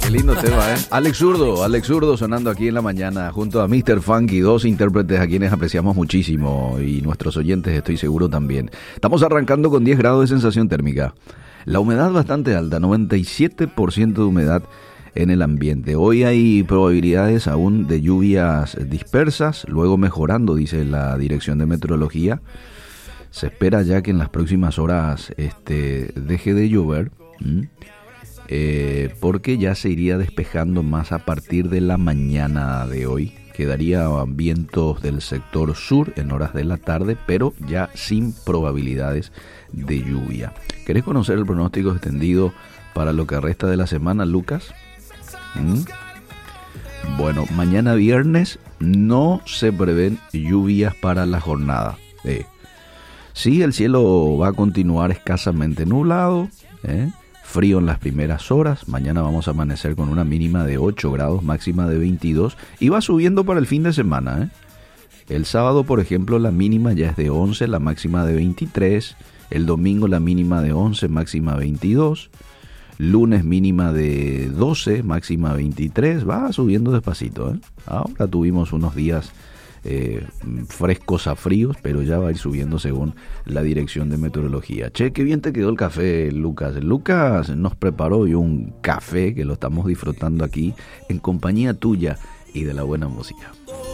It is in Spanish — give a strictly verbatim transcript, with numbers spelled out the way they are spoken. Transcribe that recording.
Qué lindo tema, ¿eh? Alex Zurdo, Alex Zurdo sonando aquí en la mañana junto a míster Funky, dos intérpretes a quienes apreciamos muchísimo y nuestros oyentes estoy seguro también. Estamos arrancando con diez grados de sensación térmica. La humedad bastante alta, noventa y siete por ciento de humedad en el ambiente. Hoy hay probabilidades aún de lluvias dispersas, luego mejorando, dice la Dirección de Meteorología. Se espera ya que en las próximas horas este, deje de llover, ¿m? Eh, porque ya se iría despejando más a partir de la mañana de hoy. Quedaría vientos del sector sur en horas de la tarde, pero ya sin probabilidades de lluvia. ¿Querés conocer el pronóstico extendido para lo que resta de la semana, Lucas? ¿Mm? Bueno, mañana viernes no se prevén lluvias para la jornada. Eh. Sí, el cielo va a continuar escasamente nublado, ¿eh? Frío en las primeras horas. Mañana vamos a amanecer con una mínima de ocho grados, máxima de veintidós, y va subiendo para el fin de semana, ¿eh? El sábado, por ejemplo, la mínima ya es de once, la máxima de veintitrés. El domingo la mínima de once, máxima veintidós. Lunes mínima de doce, máxima veintitrés. Va subiendo despacito, ¿eh? Ahora tuvimos unos días eh, frescos a fríos, pero ya va a ir subiendo según la Dirección de Meteorología. Che, qué bien te quedó el café, Lucas. Lucas nos preparó hoy un café que lo estamos disfrutando aquí en compañía tuya y de la buena música.